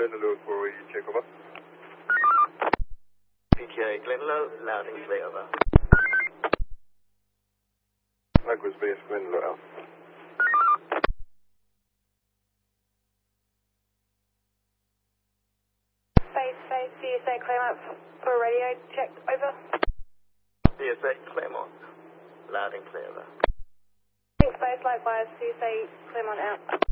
Glendalough for you check over. PTA Glendalough, loud and clear over. Likewise base Glendalough. Base, CSA Claremont for radio check, over. CSA Claremont, loud and clear over. Thanks, base, likewise, CSA Claremont out.